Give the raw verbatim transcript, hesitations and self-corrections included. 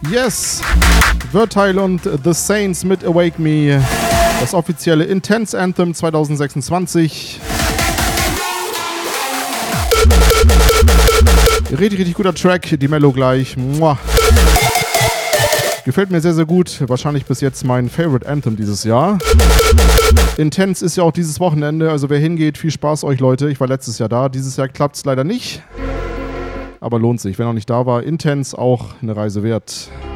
Yes! Vertile und The Saints mit Awake Me. Das offizielle Intense Anthem zwanzig sechsundzwanzig. Richtig, richtig guter Track. Die Mello gleich. Mua. Gefällt mir sehr, sehr gut. Wahrscheinlich bis jetzt mein Favorite Anthem dieses Jahr. Intense ist ja auch dieses Wochenende. Also wer hingeht, viel Spaß euch, Leute. Ich war letztes Jahr da. Dieses Jahr klappt es leider nicht. Aber lohnt sich. Wer noch nicht da war, Intense auch eine Reise wert.